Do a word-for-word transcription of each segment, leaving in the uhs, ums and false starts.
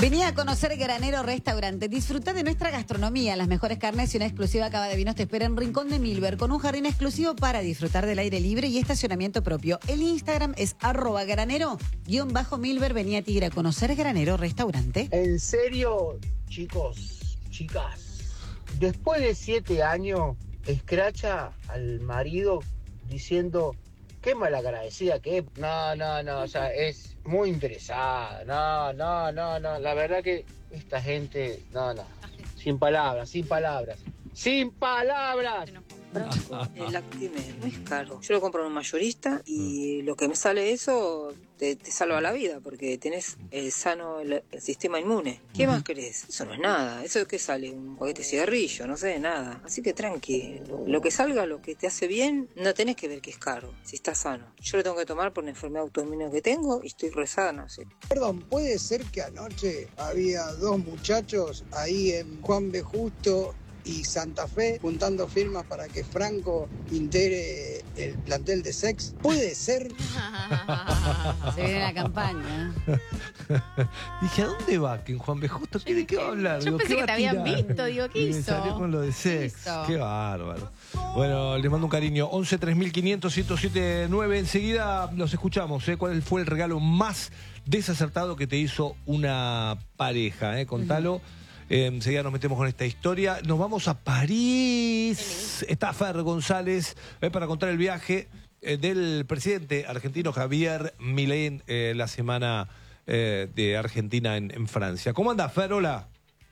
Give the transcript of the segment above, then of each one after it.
Vení a conocer Granero Restaurante. Disfruta de nuestra gastronomía, las mejores carnes y una exclusiva cava de vinos te espera en Rincón de Milver, con un jardín exclusivo para disfrutar del aire libre y estacionamiento propio. El Instagram es arroba granero guión bajo Milver. Vení a Tigre a conocer Granero Restaurante. En serio, chicos, chicas, después de siete años, escracha al marido diciendo qué malagradecida que es. No, no, no, o sea, es muy interesada. No, no, no, no. La verdad que esta gente, no, no. Sin palabras, sin palabras. ¡Sin palabras! Franco, el Actimel no es caro. Yo lo compro en un mayorista y lo que me sale eso te, te salva la vida porque tenés eh, sano el, el sistema inmune. ¿Qué más querés? Eso no es nada. ¿Eso qué sale? Un paquete de cigarrillo, no sé, nada. Así que tranqui. Lo, lo que salga, lo que te hace bien, no tenés que ver que es caro, si estás sano. Yo lo tengo que tomar por una enfermedad autoinmune que tengo y estoy re sana, ¿sí? Perdón, ¿puede ser que anoche había dos muchachos ahí en Juan B. Justo y Santa Fe juntando firmas para que Franco integre el plantel de Sex? ¿Puede ser? Se viene la campaña. Dije, ¿a dónde va? Que en Juan B. Justo, ¿qué, ¿de qué va a hablar? Yo Digo, pensé ¿qué que va te a habían tirar? visto, digo, ¿qué Y hizo? me salió con lo de Sex. hizo? Qué bárbaro. Bueno, les mando un cariño. once tres mil quinientos, ciento siete nueve. Enseguida los escuchamos. ¿eh? ¿Cuál fue el regalo más desacertado que te hizo una pareja? ¿eh? Contalo. Uh-huh. Eh, enseguida nos metemos con esta historia. Nos vamos a París. Está Fer González eh, para contar el viaje eh, del presidente argentino Javier Milei eh, la semana eh, de Argentina en, en Francia. ¿Cómo anda, Fer? Hola.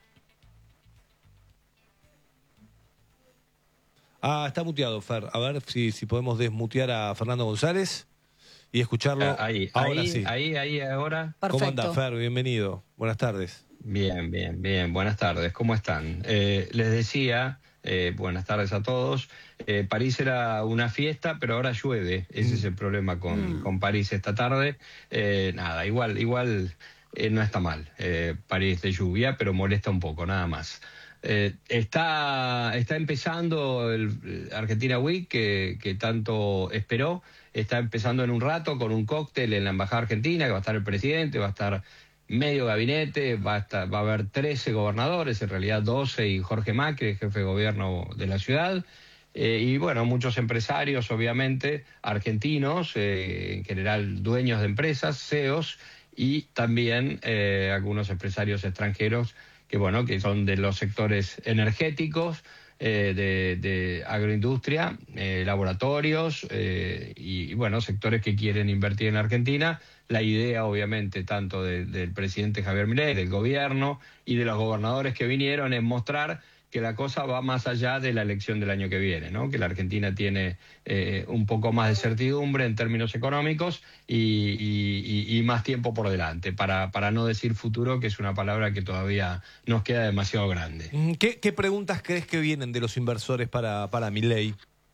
Ah, está muteado, Fer. A ver si, si podemos desmutear a Fernando González y escucharlo. Ahí, ahora ahí, sí. ahí, ahí, ahora. Perfecto. ¿Cómo anda, Fer? Bienvenido. Buenas tardes. Bien, bien, bien. Buenas tardes. ¿Cómo están? Eh, les decía, eh, buenas tardes a todos. Eh, París era una fiesta, pero ahora llueve. Ese mm. es el problema con, mm. con París esta tarde. Eh, nada, igual, igual eh, no está mal. Eh, París de lluvia, pero molesta un poco, nada más. Eh, está, está empezando el Argentina Week que, que tanto esperó. Está empezando en un rato con un cóctel en la Embajada Argentina, que va a estar el presidente, va a estar medio gabinete, va a, estar, va a haber trece gobernadores, en realidad doce, y Jorge Macri, jefe de gobierno de la ciudad. Eh, y bueno, muchos empresarios, obviamente, argentinos, eh, en general dueños de empresas, C E Os, y también eh, algunos empresarios extranjeros que bueno, que son de los sectores energéticos, eh, de, de agroindustria, eh, laboratorios eh, y, y bueno, sectores que quieren invertir en Argentina. La idea, obviamente, tanto de, del presidente Javier Milei, del gobierno y de los gobernadores que vinieron, es mostrar que la cosa va más allá de la elección del año que viene, ¿no? Que la Argentina tiene eh, un poco más de certidumbre en términos económicos y, y, y más tiempo por delante, para, para no decir futuro, que es una palabra que todavía nos queda demasiado grande. ¿Qué, qué preguntas crees que vienen de los inversores para, para Milei?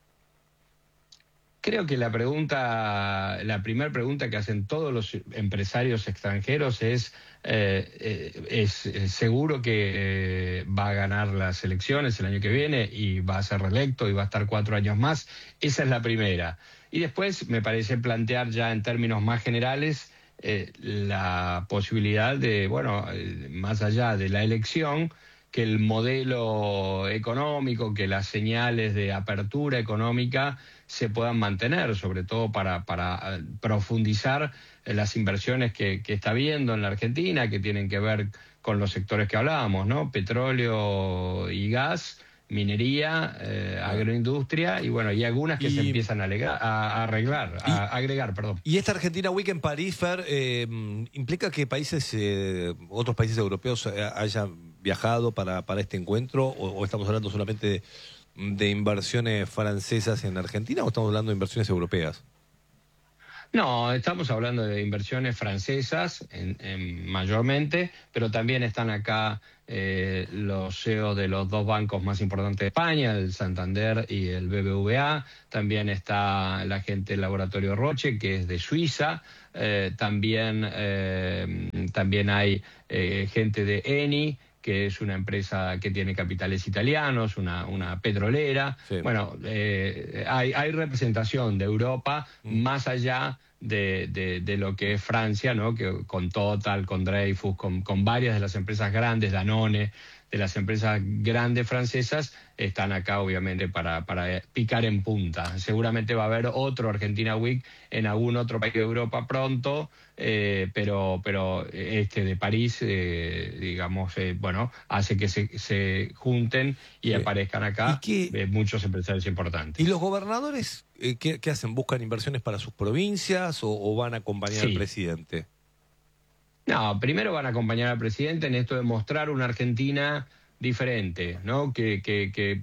Creo que la pregunta, la primera pregunta que hacen todos los empresarios extranjeros es, eh, eh, es, es seguro que eh, va a ganar las elecciones el año que viene y va a ser reelecto y va a estar cuatro años más. Esa es la primera. Y después me parece plantear ya en términos más generales eh, la posibilidad de, bueno, eh, más allá de la elección, que el modelo económico, que las señales de apertura económica se puedan mantener, sobre todo para, para profundizar en las inversiones que, que está habiendo en la Argentina, que tienen que ver con los sectores que hablábamos, ¿no? Petróleo y gas, minería, eh, agroindustria y bueno, y algunas que y, se empiezan a, alegar, a, a arreglar, y, a agregar, perdón. Y esta Argentina Week en París, Fer, eh, implica que países, eh, otros países europeos eh, hayan viajado para, para este encuentro, o, o estamos hablando solamente de, de inversiones francesas en Argentina, o estamos hablando de inversiones europeas? No, estamos hablando de inversiones francesas en, en mayormente, pero también están acá eh, los C E O de los dos bancos más importantes de España, el Santander y el B B V A. También está la gente del laboratorio Roche, que es de Suiza. Eh, también, eh, también hay eh, gente de Eni, que es una empresa que tiene capitales italianos, una, una petrolera. Sí. Bueno, eh, hay, hay representación de Europa mm. más allá de, de, de lo que es Francia, ¿no? Que con Total, con Dreyfus, con, con varias de las empresas grandes, Danone, de las empresas grandes francesas, están acá obviamente para, para picar en punta. Seguramente va a haber otro Argentina Week en algún otro país de Europa pronto, eh, pero, pero este de París, eh, digamos, eh, bueno, hace que se, se junten y sí. aparezcan acá ¿Y qué, eh, muchos empresarios importantes. ¿Y los gobernadores eh, ¿qué, qué hacen? ¿Buscan inversiones para sus provincias o, o van a acompañar Sí. al presidente? No, primero van a acompañar al presidente en esto de mostrar una Argentina diferente, ¿no? Que, que, que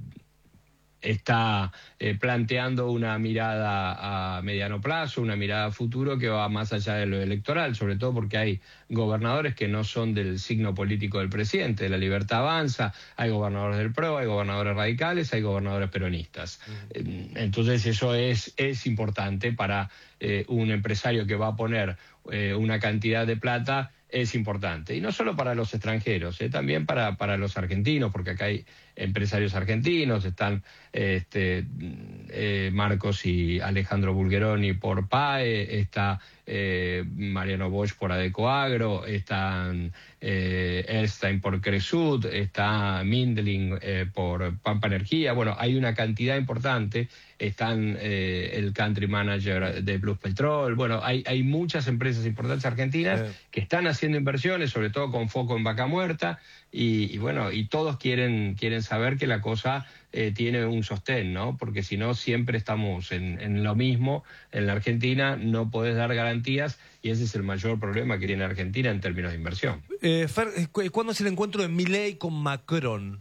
está eh, planteando una mirada a mediano plazo, una mirada a futuro que va más allá de lo electoral, sobre todo porque hay gobernadores que no son del signo político del presidente, de La Libertad Avanza, hay gobernadores del P R O, hay gobernadores radicales, hay gobernadores peronistas. Uh-huh. Entonces eso es, es importante para eh, un empresario que va a poner eh, una cantidad de plata, es importante. Y no solo para los extranjeros, eh, también para, para los argentinos, porque acá hay empresarios argentinos, están este, eh, Marcos y Alejandro Bulgeroni por P A E, está eh, Mariano Bosch por Adecoagro, están eh, Erstein por Cresud, está Mindling eh, por Pampa Energía. Bueno, hay una cantidad importante, están eh, el country manager de Plus Petrol. Bueno, hay, hay muchas empresas importantes argentinas eh. que están haciendo inversiones, sobre todo con foco en Vaca Muerta, y, y bueno, y todos quieren, quieren saber que la cosa eh, tiene un sostén, ¿no? Porque si no, siempre estamos en, en lo mismo. En la Argentina no podés dar garantías y ese es el mayor problema que tiene Argentina en términos de inversión. Eh, Fer, ¿cuándo es el encuentro de Milei con Macron?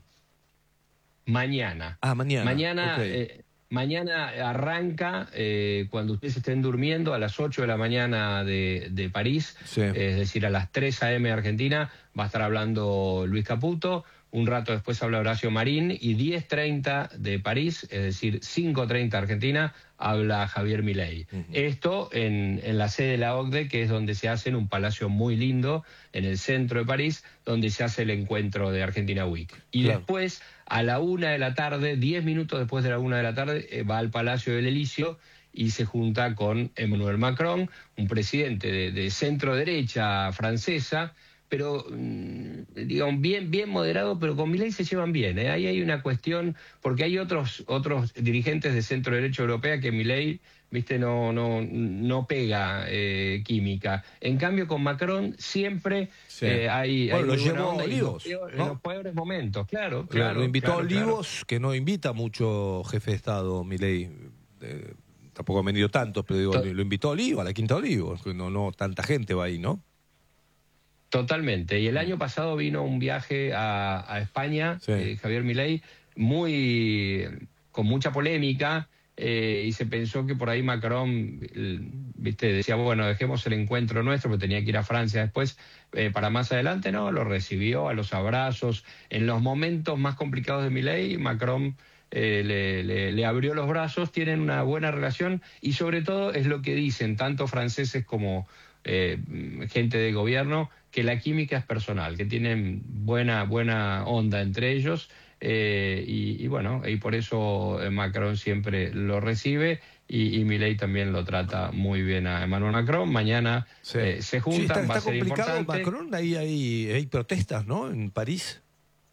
Mañana. Ah, mañana. Mañana... Okay. Eh, Mañana arranca, eh, cuando ustedes estén durmiendo, a las ocho de la mañana de, de París, sí. eh, es decir, a las tres a eme de Argentina, va a estar hablando Luis Caputo, un rato después habla Horacio Marín, y diez treinta de París, es decir, cinco treinta Argentina, habla Javier Milei. Uh-huh. Esto en, en la sede de la O C D E, que es donde se hace, en un palacio muy lindo, en el centro de París, donde se hace el encuentro de Argentina Week. Y claro. después, a la una de la tarde, diez minutos después de la una de la tarde, eh, va al Palacio del Elíseo y se junta con Emmanuel Macron, un presidente de, de centro-derecha francesa, pero digamos bien bien moderado, pero con Milei se llevan bien, ¿eh? Ahí hay una cuestión, porque hay otros otros dirigentes de centro derecha europea que Milei, viste, no no no pega eh, química. En cambio con Macron siempre sí. eh, hay bueno, hay lo llevó a Olivos, en, los, ¿no? en los peores momentos, claro, claro. claro Lo invitó claro, a Olivos, claro. que no invita mucho jefe de Estado, Milei. Eh, tampoco ha venido tantos, pero digo, lo invitó a Olivos, a la Quinta Olivos, no no tanta gente va ahí, ¿no? Totalmente. Y el año pasado vino un viaje a, a España, sí. eh, Javier Milei, muy con mucha polémica, eh, y se pensó que por ahí Macron, viste, decía, bueno, dejemos el encuentro nuestro, porque tenía que ir a Francia después, eh, para más adelante. No, lo recibió a los abrazos. En los momentos más complicados de Milei, Macron eh, le, le, le abrió los brazos, tienen una buena relación, y sobre todo es lo que dicen tanto franceses como eh, gente de gobierno, que la química es personal, que tienen buena buena onda entre ellos, eh, y, y bueno, y por eso Macron siempre lo recibe, y, y Milei también lo trata muy bien a Emmanuel Macron. Mañana sí. eh, se juntan, sí, está, va está a ser complicado importante. Macron, ahí hay, hay protestas, ¿no? En París.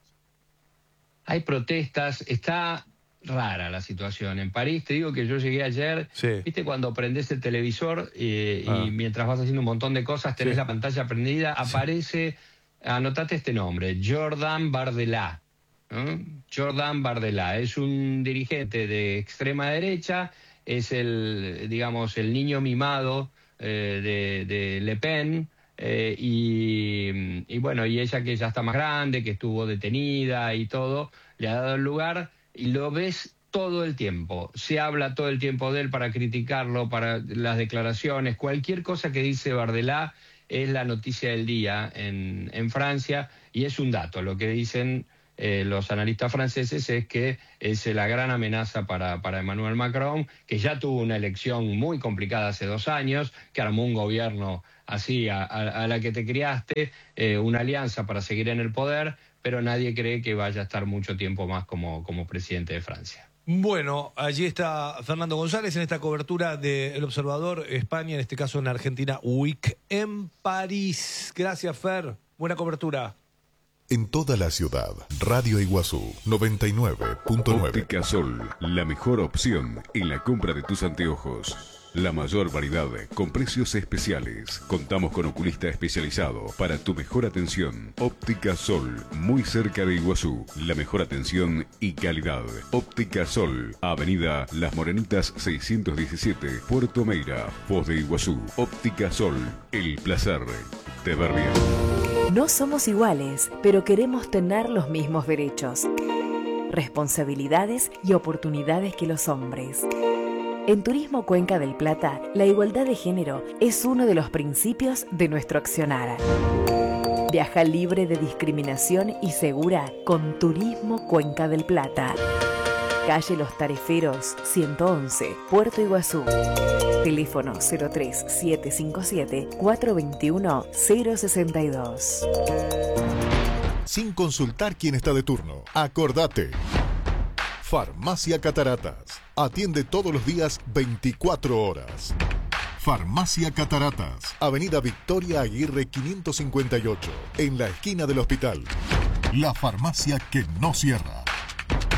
Hay protestas, está rara la situación. En París, te digo que yo llegué ayer, sí. viste cuando prendés el televisor eh, ah. y mientras vas haciendo un montón de cosas tenés sí. la pantalla prendida, sí. aparece, anotate este nombre, Jordan Bardella. ¿no? Jordan Bardella es un dirigente de extrema derecha, es el, digamos, el niño mimado eh, de, de Le Pen, eh, y, y bueno, y ella que ya está más grande, que estuvo detenida y todo, le ha dado el lugar. Y lo ves todo el tiempo, se habla todo el tiempo de él para criticarlo, para las declaraciones, cualquier cosa que dice Bardella es la noticia del día en, en Francia, y es un dato. Lo que dicen eh, los analistas franceses es que es la gran amenaza para, para Emmanuel Macron, que ya tuvo una elección muy complicada hace dos años, que armó un gobierno así a, a, a la que te criaste, eh, una alianza para seguir en el poder, pero nadie cree que vaya a estar mucho tiempo más como, como presidente de Francia. Bueno, allí está Fernando González en esta cobertura de El Observador España, en este caso en Argentina, Week en París. Gracias, Fer. Buena cobertura. En toda la ciudad, Radio Iguazú noventa y nueve punto nueve. Óptica Sol, la mejor opción en la compra de tus anteojos. La mayor variedad con precios especiales. Contamos con oculista especializado para tu mejor atención. Óptica Sol, muy cerca de Iguazú. La mejor atención y calidad. Óptica Sol, Avenida Las Morenitas seiscientos diecisiete, Puerto Meira, Foz de Iguazú. Óptica Sol, el placer de ver bien. No somos iguales, pero queremos tener los mismos derechos, responsabilidades y oportunidades que los hombres. En Turismo Cuenca del Plata, la igualdad de género es uno de los principios de nuestro accionar. Viaja libre de discriminación y segura con Turismo Cuenca del Plata. Calle Los Tareferos, ciento once, Puerto Iguazú. Teléfono cero tres siete cinco siete cuatro dos uno cero seis dos. Sin consultar quién está de turno. Acordate. Farmacia Cataratas. Atiende todos los días veinticuatro horas. Farmacia Cataratas. Avenida Victoria Aguirre quinientos cincuenta y ocho. En la esquina del hospital. La farmacia que no cierra.